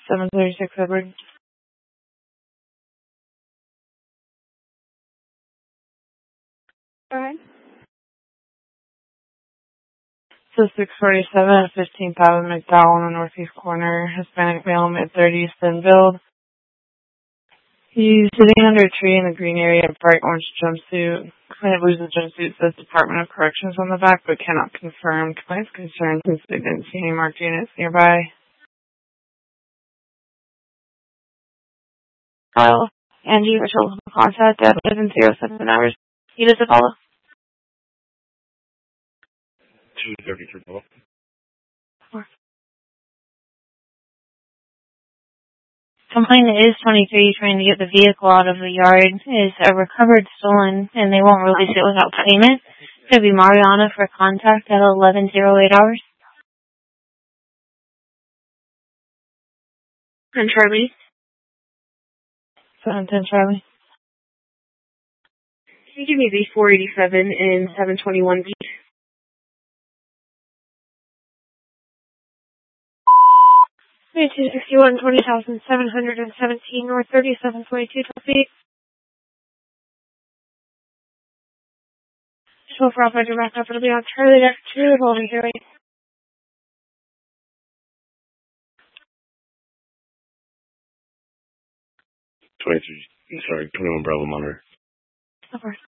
736 Edward. Alright. So 647 at 15th Avenue, McDowell in the northeast corner. Hispanic male, mid-30s, thin build. He's sitting under a tree in the green area in a bright orange jumpsuit. Client believes the jumpsuit says Department of Corrections on the back, but cannot confirm. Client's concerned since they didn't see any marked units nearby. Hello. Angie, Rachel, contact at 1107 hours. You just follow. 233. Complainant is 23, trying to get the vehicle out of the yard. Is recovered stolen, and they won't release it without payment. Could be Mariana for contact at 1108 hours. And Charlie. 710 Charlie. Can you give me the 487 and 721 B? Two 61, 20,717 North 3722 feet. Chauffeur operator back up. It'll be on Charlie Deck 2, holding here. 21 Bravo Monitor. Of course.